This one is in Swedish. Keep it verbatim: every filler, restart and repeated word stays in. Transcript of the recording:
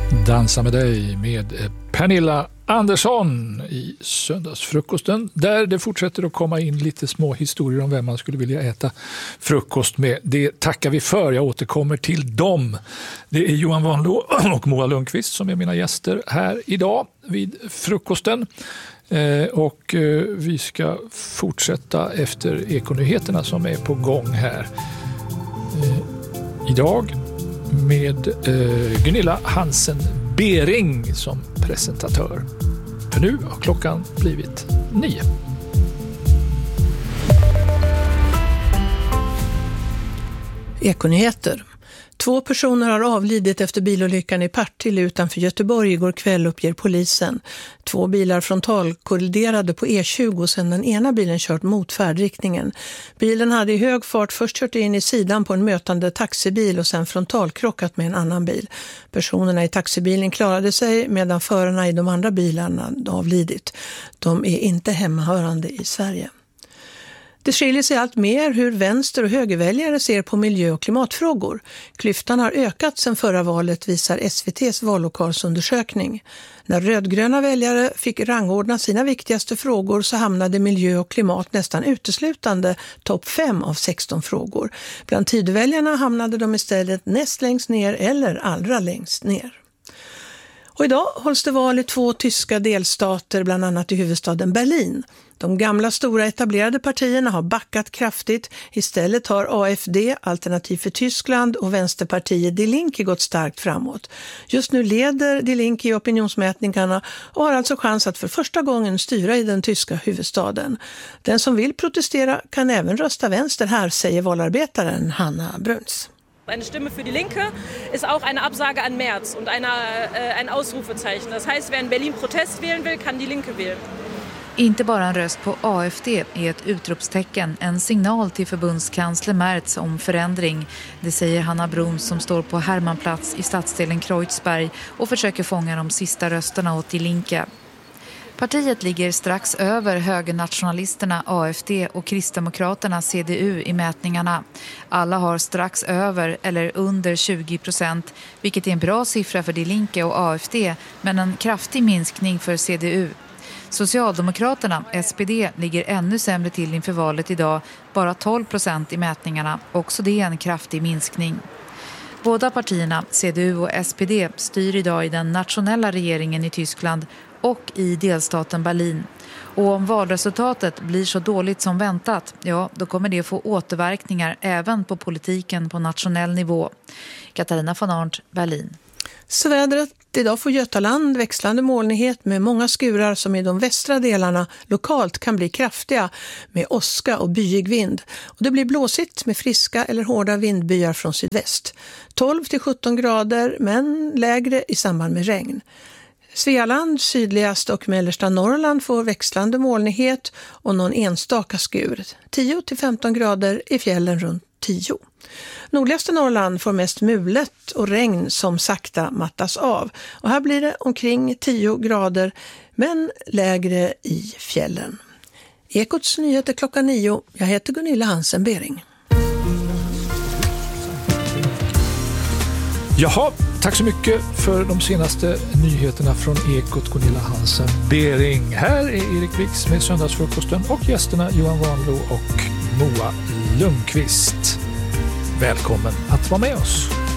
Dansa med dig med Pernilla Andersson i söndagsfrukosten, där det fortsätter att komma in lite små historier om vem man skulle vilja äta frukost med. Det tackar vi för, jag återkommer till dem. Det är Johan Wanlo och Moa Lundqvist som är mina gäster här idag vid frukosten. Eh, och eh, vi ska fortsätta efter Ekonyheterna som är på gång här eh, idag med eh, Gunilla Hansen Bering som presentatör. För nu har klockan blivit nio. Ekonyheter. Två personer har avlidit efter bilolyckan i Partille utanför Göteborg igår kväll, uppger polisen. Två bilar frontalkolliderade på E tjugo sedan den ena bilen kört mot färdriktningen. Bilen hade i hög fart först kört in i sidan på en mötande taxibil och sen frontalkrockat med en annan bil. Personerna i taxibilen klarade sig medan förarna i de andra bilarna avlidit. De är inte hemmahörande i Sverige. Det skiljer sig allt mer hur vänster- och högerväljare ser på miljö- och klimatfrågor. Klyftan har ökat sedan förra valet, visar S V T:s vallokalsundersökning. När rödgröna väljare fick rangordna sina viktigaste frågor så hamnade miljö och klimat nästan uteslutande topp fem av sexton frågor. Bland tidväljarna hamnade de istället näst längst ner eller allra längst ner. Och idag hålls det val i två tyska delstater, bland annat i huvudstaden Berlin. De gamla stora etablerade partierna har backat kraftigt. Istället har A F D, Alternativ för Tyskland, och vänsterpartiet Die Linke gått starkt framåt. Just nu leder Die Linke i opinionsmätningarna och har alltså chans att för första gången styra i den tyska huvudstaden. Den som vill protestera kan även rösta vänster här, säger valarbetaren Hanna Bruns. Eine Stimme für die Linke ist auch eine Absage an Merz und eine, äh, ein Ausrufezeichen. Das heißt, wer in Berlin Protest wählen will, kann die Linke wählen. Inte bara en röst på A F D är ett utropstecken, en signal till förbundskansler Merz om förändring. Det säger Hanna Bruns som står på Hermannplatz i stadsdelen Kreuzberg och försöker fånga de sista rösterna åt Die Linke. Partiet ligger strax över högernationalisterna A F D och Kristdemokraterna C D U i mätningarna. Alla har strax över eller under tjugo procent, vilket är en bra siffra för Die Linke och A F D, men en kraftig minskning för C D U. Socialdemokraterna, S P D, ligger ännu sämre till inför valet idag, bara tolv procent i mätningarna, också det är en kraftig minskning. Båda partierna, C D U och S P D, styr idag i den nationella regeringen i Tyskland och i delstaten Berlin. Och om valresultatet blir så dåligt som väntat, ja, då kommer det få återverkningar även på politiken på nationell nivå. Katarina von Arndt, Berlin. Så vädret idag får Götaland växlande molnighet med många skurar som i de västra delarna lokalt kan bli kraftiga med åska och byig vind. Och det blir blåsigt med friska eller hårda vindbyar från sydväst. tolv till sjutton grader men lägre i samband med regn. Svealand, sydligaste och mellersta Norrland får växlande molnighet och någon enstaka skur. tio till femton grader i fjällen runt tio. Nordligaste Norrland får mest mulet och regn som sakta mattas av. Och här blir det omkring tio grader men lägre i fjällen. Ekots nyheter klockan nio. Jag heter Gunilla Hansen Bering. Jaha, tack så mycket för de senaste nyheterna från Ekot, Gunilla Hansen Bering. Här är Erik Wix med söndagsfrukosten och gästerna Johan Wanlo och Moa Lundqvist. Välkommen att vara med oss.